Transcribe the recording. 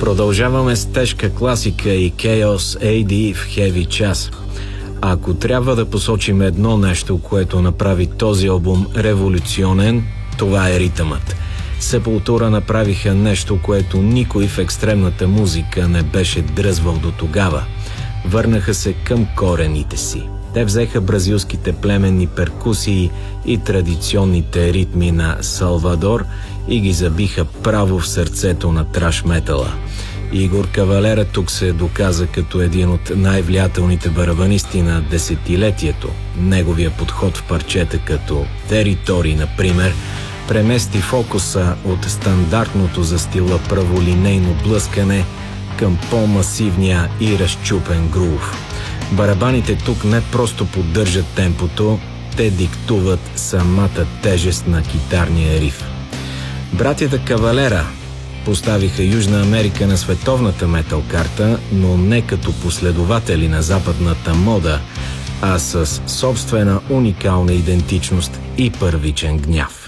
Продължаваме с тежка класика и Chaos AD в Heavy Час. Ако трябва да посочим едно нещо, което направи този албум революционен, това е ритъмът. Сепултура направиха нещо, което никой в екстремната музика не беше дръзвал до тогава. Върнаха се към корените си. Те взеха бразилските племенни перкусии и традиционните ритми на Салвадор и ги забиха право в сърцето на траш метала. Игор Кавалера тук се доказа като един от най-влиятелните барабанисти на десетилетието. Неговия подход в парчета като Територий, например, премести фокуса от стандартното за стила праволинейно блъскане към по-масивния и разчупен грув. Барабаните тук не просто поддържат темпото, те диктуват самата тежест на китарния риф. Братята Кавалера поставиха Южна Америка на световната метал карта, но не като последователи на западната мода, а с собствена уникална идентичност и първичен гняв.